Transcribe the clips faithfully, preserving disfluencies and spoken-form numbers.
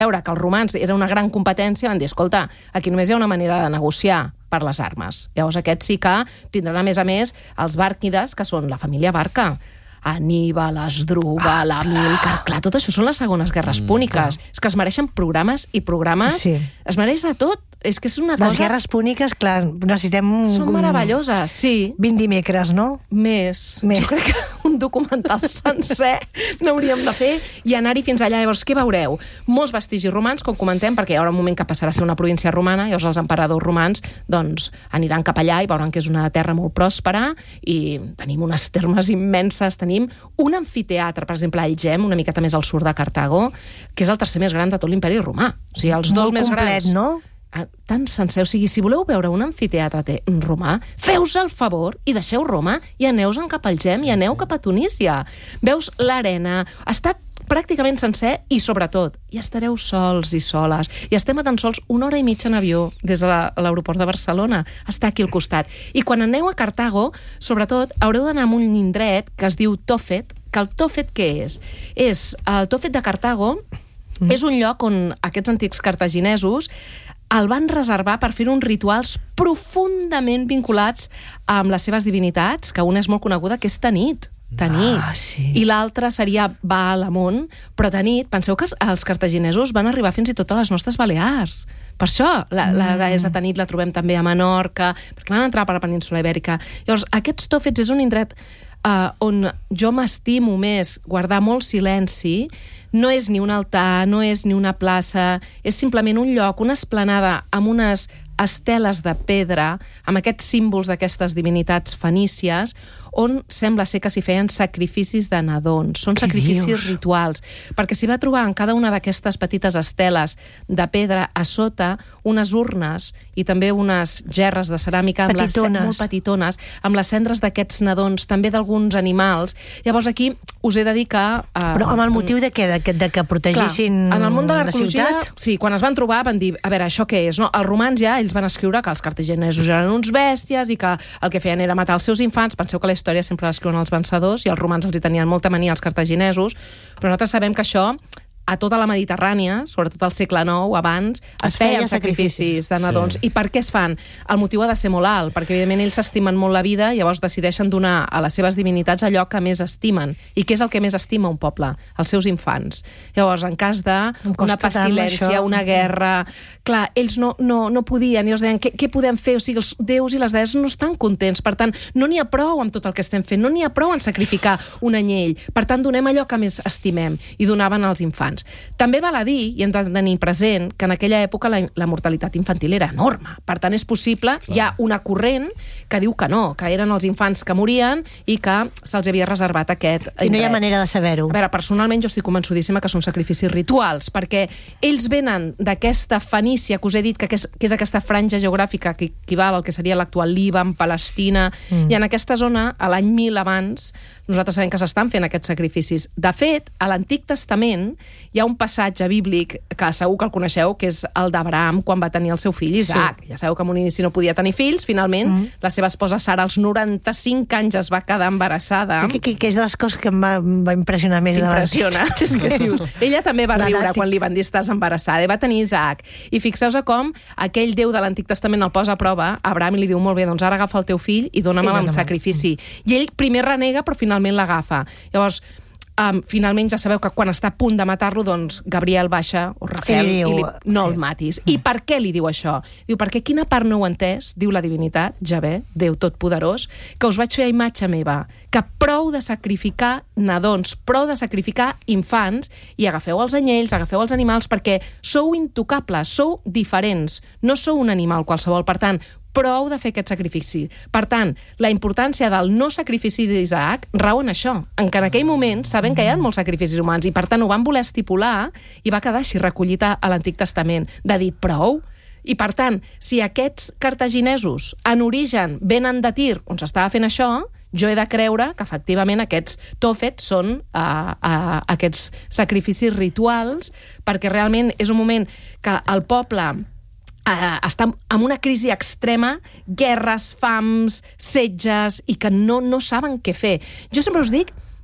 veure que els romans era una gran competència, van dir, escolta, aquí només hi ha una manera de negociar per les armes. Llavors aquests sí que tindran, a més a més, els bàrquides, que són la família Barca. Aníbal, Asdrúbal, ah, Amílcar... Clar, tot això són les segones guerres púniques. Mm, és que es mereixen programes i programes... Sí. Es mereix de tot. És que és una cosa... Les guerres púniques, clar, necessitem... Són meravelloses, sí. vint dimecres, no? Més. Més. Jo crec que un documental sencer n'hauríem de fer i anar-hi fins allà. Llavors, què veureu? Molts vestigis romans, com comentem, perquè hi haurà un moment que passarà a ser una província romana, llavors els emperadors romans doncs, aniran cap allà i veuran que és una terra molt pròspera i tenim unes termes immenses, tenim un amfiteatre, per exemple, a Algem, una miqueta més al sud de Cartago, que és el tercer més gran de tot l'imperi romà. O sigui, els dos molt més complet, grans... no? Tan sencer, o sigui, si voleu veure un amfiteatre romà, feu-vos el favor i deixeu Roma i aneu-se'n cap al Gem i aneu cap a Tunísia. Veus l'arena, està pràcticament sencer i, sobretot, hi estareu sols i soles. I estem a tan sols una hora i mitja en avió des de l'aeroport de Barcelona. Està aquí al costat. I quan aneu a Cartago, sobretot, haureu d'anar a un indret que es diu Tòfet, que el Tòfet què és? És el Tòfet de Cartago, mm. és un lloc on aquests antics cartaginesos el van reservar per fer uns rituals profundament vinculats amb les seves divinitats, que una és molt coneguda, que és Tanit. Tanit. Ah, sí. I l'altra seria Baal Amon, però Tanit, penseu que els cartaginesos van arribar fins i tot a les nostres Balears. Per això la, la deessa Tanit la trobem també a Menorca, perquè van entrar per la península Ibèrica. Llavors, aquests Tòfets és un indret uh, on jo m'estimo més guardar molt silenci. No és ni un altar, no és ni una plaça, és simplement un lloc, una esplanada amb unes esteles de pedra, amb aquests símbols d'aquestes divinitats fenícies, on sembla ser que s'hi feien sacrificis de nadons. Són Què sacrificis dius? rituals, perquè s'hi va trobar en cada una d'aquestes petites esteles de pedra a sota unes urnes i també unes gerres de ceràmica amb les, Petitones. molt petitones, amb les cendres d'aquests nadons, també d'alguns animals. Llavors aquí us he de dir que... Eh, Però amb el motiu de què? De que, de que protegissin clar, en el món de la l'arqueologia, ciutat? sí, quan es van trobar van dir, a veure, això què és? No? Els romans ja, ells van escriure que els cartaginesos eren uns bèsties i que el que feien era matar els seus infants. Penseu que la història sempre l'escriuen els vencedors i els romans els hi tenien molta mania als cartaginesos, però nosaltres sabem que això a tota la Mediterrània, sobretot al segle nou, abans, es, es feien sacrificis de nadons. Sí. I per què es fan? El motiu ha de ser molt alt, perquè evidentment ells s'estimen molt la vida i llavors decideixen donar a les seves divinitats allò que més estimen. I què és el que més estima un poble? Els seus infants. Llavors, en cas d'una pestilència, tant, una guerra... Clar, ells no, no, no podien, i els deien, què, què podem fer? O sigui, els déus i les dees no estan contents, per tant, no n'hi ha prou amb tot el que estem fent, no n'hi ha prou en sacrificar un anyell. Per tant, donem allò que més estimem, i donaven als infants. També val a dir, i hem de tenir present, que en aquella època la, la mortalitat infantil era enorme. Per tant, és possible, clar, hi ha una corrent que diu que no, que eren els infants que morien i que se'ls havia reservat aquest indret. I no hi ha manera de saber-ho. A veure, personalment jo estic convençudíssima que són sacrificis rituals, perquè ells venen d'aquesta Fenícia, que us he dit que és, que és aquesta franja geogràfica que equival al que seria l'actual Líban, Palestina, mm. i en aquesta zona, a l'any mil abans, nosaltres sabem que s'estan fent aquests sacrificis. De fet, a l'Antic Testament hi ha un passatge bíblic que segur que el coneixeu, que és el d'Abraham quan va tenir el seu fill Isaac. Sí. Ja sabeu que en un inici no podia tenir fills, finalment mm. la seva esposa Sara als noranta-cinc anys es va quedar embarassada. Que, que, que és de les coses que em va, em va impressionar més. Impressiona. És que dius, ella també va riure quan li van dir estàs embarassada i va tenir Isaac. I fixeu-vos com aquell déu de l'Antic Testament el posa a prova a Abraham i li diu, molt bé, doncs ara agafa el teu fill i dóna-me'l en sacrifici. I ell primer renega, però finalment l'agafa. Llavors, Um, finalment ja sabeu que quan està a punt de matar-lo, doncs Gabriel baixa, o Rafael, i, diu, i li, no sí. el matis. I per què li diu això? Diu, perquè quina part no ho he entès, diu la divinitat, Javé, Déu totpoderós, que us vaig fer a imatge meva, que prou de sacrificar nadons, prou de sacrificar infants, i agafeu els anyells, agafeu els animals, perquè sou intocables, sou diferents, no sou un animal qualsevol. Per tant, prou de fer aquest sacrifici. Per tant, la importància del no sacrifici d'Isaac rau en això, en què en aquell moment saben que hi ha molts sacrificis humans i per tant ho van voler estipular i va quedar així recollit a l'Antic Testament, de dir prou. I per tant, si aquests cartaginesos en origen venen de Tir, on s'estava fent això, jo he de creure que efectivament aquests tòfets són uh, uh, aquests sacrificis rituals, perquè realment és un moment que el poble Uh, està en una crisi extrema, guerres, fams, setges, i que no, no saben què fer. Jo sempre us dic,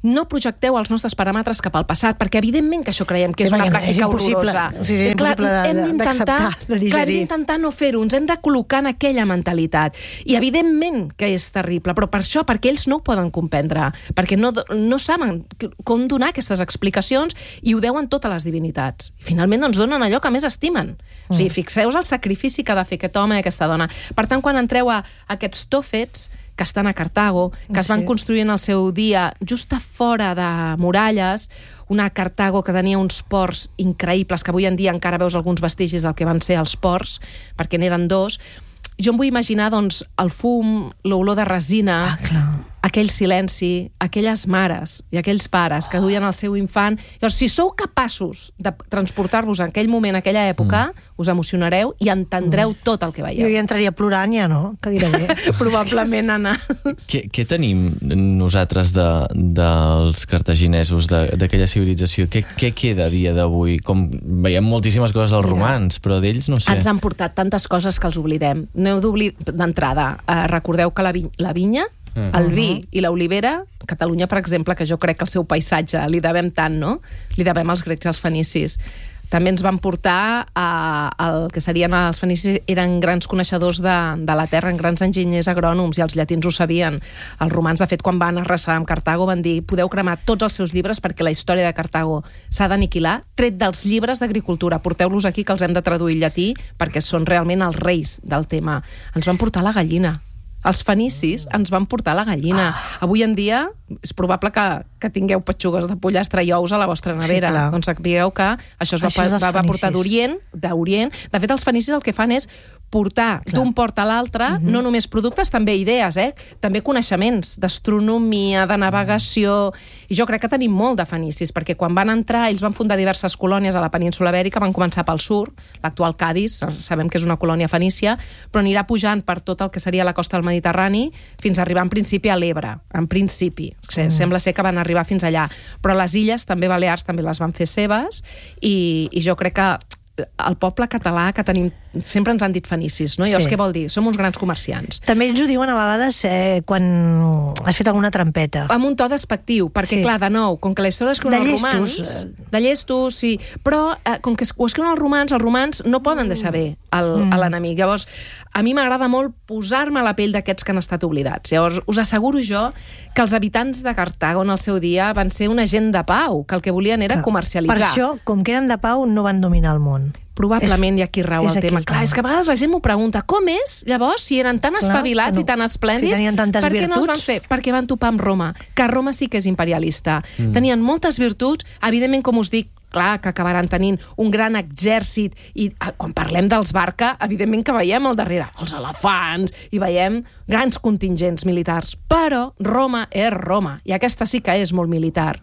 no projecteu els nostres paràmetres cap al passat, perquè evidentment que això creiem que sí, és una pràctica és impossible, horrorosa. O sigui, és clar, impossible d'acceptar, de digerir. Clar, hem d'intentar no fer-ho, ens hem de col·locar en aquella mentalitat. I evidentment que és terrible, però per això, perquè ells no ho poden comprendre, perquè no, no saben com donar aquestes explicacions i ho deuen totes les divinitats. I finalment doncs donen allò que més estimen. Mm. O sigui, fixeu-vos el sacrifici que ha de fer aquest home i aquesta dona. Per tant, quan entreu a aquests tòfets que estan a Cartago, que es van sí. construir en el seu dia just a fora de muralles, una Cartago que tenia uns ports increïbles, que avui en dia encara veus alguns vestigis del que van ser els ports, perquè n'eren dos. Jo em vull imaginar doncs, el fum, l'olor de resina, ah, aquell silenci, aquelles mares i aquells pares que duien el seu infant. Llavors, si sou capaços de transportar-vos en aquell moment, en aquella època, mm. us emocionareu i entendreu mm. tot el que veieu. Jo hi entraria plorant, ja no? Que diré bé. Probablement, Anna. Què, què tenim nosaltres de, dels cartaginesos, d'aquella civilització? Què, què queda a dia d'avui? Com veiem moltíssimes coses dels romans, però d'ells no sé. Ens han portat tantes coses que els oblidem. No heu d'oblidar d'entrada. Eh, recordeu que la, vi la vinya, Uh-huh. el vi i l'olivera, Catalunya, per exemple, que jo crec que el seu paisatge li devem tant, no? Li devem als grecs i als fenicis. També ens van portar a, el que serien els fenicis, eren grans coneixedors de, de la terra, grans enginyers agrònoms, i els llatins ho sabien. Els romans, de fet, quan van arrasar amb Cartago, van dir: podeu cremar tots els seus llibres perquè la història de Cartago s'ha d'aniquilar, tret dels llibres d'agricultura. Porteu-los aquí, que els hem de traduir al llatí, perquè són realment els reis del tema. Ens van portar la gallina. Els fenicis ens van portar la gallina. Ah. Avui en dia és probable que, que tingueu petxugues de pollastre i ous a la vostra nevera. Sí, doncs sapigueu que això es va, això va, va portar d'Orient, d'Orient. De fet, els fenicis el que fan és portar d'un port a l'altre, uh-huh. no només productes, també idees, eh? També coneixements d'astronomia, de navegació, i jo crec que tenim molt de fenicis, perquè quan van entrar, ells van fundar diverses colònies a la península Ibèrica, van començar pel sud, l'actual Cadis, sabem que és una colònia fenícia, però anirà pujant per tot el que seria la costa del Mediterrani, fins a arribar en principi a l'Ebre, en principi. Mm. Sembla ser que van arribar fins allà. Però les illes, també Balears, també les van fer seves, i, i jo crec que el poble català que tenim, sempre ens han dit fenicis, no? Llavors, sí. Què vol dir? Som uns grans comerciants. També ens ho diuen a vegades eh, quan has fet alguna trampeta. Amb un to despectiu, perquè, sí. clar, de nou, com que la història l'escriuen els romans... De llestos, sí. Però, eh, com que ho escriuen els romans, els romans no poden deixar bé el, mm. l'enemic. Llavors, a mi m'agrada molt posar-me a la pell d'aquests que han estat oblidats. Llavors, us asseguro jo que els habitants de Cartago en el seu dia van ser una gent de pau, que el que volien era Clar. comercialitzar. Per això, com que eren de pau, no van dominar el món. Probablement, i aquí rau el tema. Clar, és que a vegades la gent m'ho pregunta, com és, llavors, si eren tan espavilats i tan esplèndids, si tenien tantes per què virtuts? no els van fer? Perquè van topar amb Roma, que Roma sí que és imperialista. Mm. Tenien moltes virtuts, evidentment, com us dic, clar, que acabaran tenint un gran exèrcit, i quan parlem dels Barca, evidentment que veiem al darrere els elefants, i veiem grans contingents militars, però Roma és Roma, i aquesta sí que és molt militar.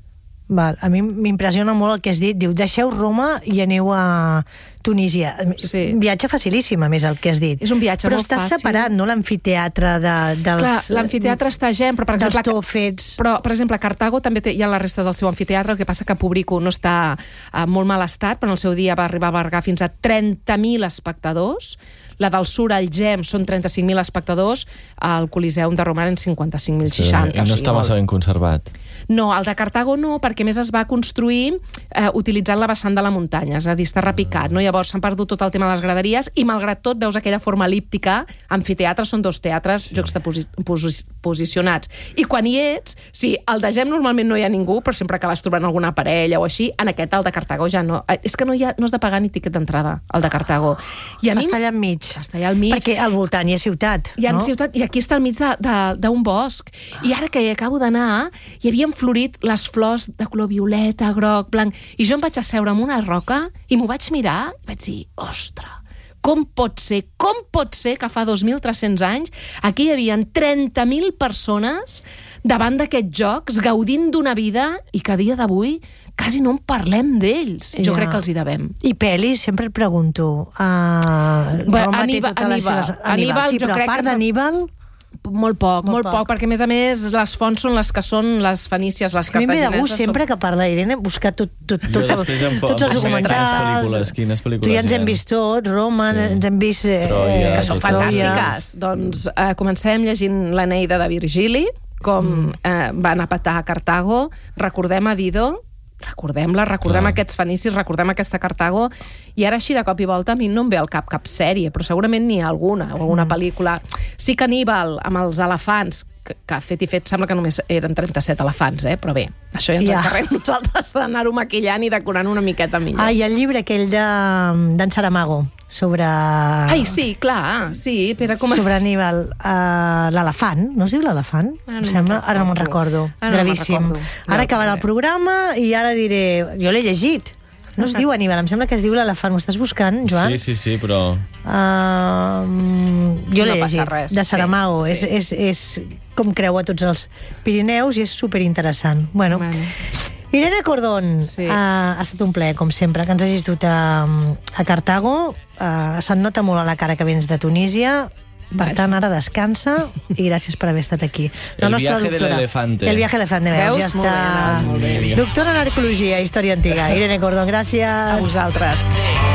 Val, a mi m'impressiona molt el que has dit. Diu, deixeu Roma i aneu a Tunísia. Sí. Un viatge facilíssim, a més, el que has dit. És un viatge però molt fàcil. Però està separat, no, l'amfiteatre de, dels... Clar, l'amfiteatre està gent, però per exemple... Dels tòfets... Però, per exemple, a Cartago també té, hi ha les restes del seu amfiteatre, el que passa que Pobrico no està en molt mal estat, però en el seu dia va arribar a albergar fins a trenta mil espectadors. La del Sur, al Gem, són trenta-cinc mil espectadors, al Coliseum de Roma eren cinquanta-cinc mil seixanta. Sí, I no està massa ben conservat. No, el de Cartago no, perquè a més es va construir eh, utilitzant la vessant de la muntanya, és a dir, està repicat, no? Llavors s'han perdut tot el tema de les graderies i, malgrat tot, veus aquella forma elíptica. Amfiteatres són dos teatres sí. juxtaposicionats. I quan hi ets, sí, al de Gem normalment no hi ha ningú, però sempre acabes trobant alguna parella o així. En aquest, el de Cartago, ja no. És que no, hi ha, no has de pagar ni tiquet d'entrada, el de Cartago. I a mi, està allà enmig. Està allà al mig. Perquè al voltant hi ha ciutat. Hi ha no? ciutat, i aquí està al mig d'un bosc. I ara que hi acabo d'anar, hi havien florit les flors de color violeta, groc, blanc, i jo em vaig asseure en una roca i m'ho vaig mirar i vaig dir, ostres, com pot ser, com pot ser que fa dos mil tres-cents anys aquí hi havia trenta mil persones davant d'aquests jocs, gaudint d'una vida, i que a dia d'avui quasi no en parlem d'ells. Jo ja. crec que els hi devem. I pel·lis, sempre et pregunto. Uh, bueno, Roma Aníbal, té totes les seves... Aníbal, Aníbal sí, jo però crec a part que... d'Aníbal... Molt poc, molt, molt poc. poc, perquè a més a més les fonts són les que són les fenícies, les cartagineses. A mi m'he de gust sempre que parla Irene buscar tot, tot, tot, tot, els, tots els documentals. Quines pel·lícules, quines pel·lícules tu ja ens hem vist tots, Roma, sí. ens hem vist... Eh, Troia, que són fantàstiques. Doncs eh, comencem llegint l'Eneida de Virgili, com eh, van a petar a Cartago, recordem a Dido, recordem-la, recordem Clar. aquests fenicis, recordem aquesta Cartago, i ara així de cop i volta a mi no em ve al cap cap sèrie, però segurament n'hi ha alguna, o alguna pel·lícula. Sí que Aníbal, amb els elefants, que, que fet i fet sembla que només eren trenta-set elefants, eh? Però bé, això ja ens Ja. encarreguem nosaltres d'anar-ho maquillant i decorant una miqueta millor. Ah, i el llibre aquell d'en Saramago, sobre... Ai, sí, clar, sí, Pere, com sobre Aníbal, uh, l'elefant, no es diu l'elefant? Ara no Em me'n sembla, ara no me'n recordo. recordo, Ara no me'n gravíssim. recordo. Ara Ja, acabarà bé. el programa i ara diré... Jo l'he llegit. No es diu Aníbal, em sembla que es diu l'elefant. Ho estàs buscant, Joan? Sí, sí, sí, però... Uh, jo No l'he passa llegit, res, de Saramago. sí, És, sí. és, és com creu a tots els Pirineus i és superinteressant. Bueno, Bueno. Irene Cordón, Sí. uh, ha estat un plaer, com sempre, que ens hagis dut a, a Cartago. Uh, se't nota molt a la cara que vens de Tunísia. Per tant, ara descansa i gràcies per haver estat aquí. El viaje del elefante. El viaje del elefante, veus? Veus? Ja Molt bé, està. anaves molt bé. Doctora en Arqueologia, Història Antiga. Irene Cordón, gràcies. A vosaltres.